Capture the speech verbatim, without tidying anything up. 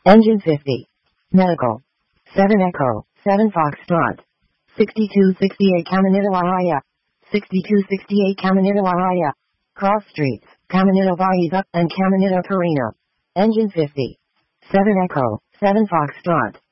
Engine fifty. Medical. seven Echo, seven Foxtrot. sixty-two sixty-eight Caminito Araya. sixty-two sixty-eight Caminito Araya. Cross streets, Caminito Valles and Caminito Carino. Engine fifty. seven Echo, seven Foxtrot.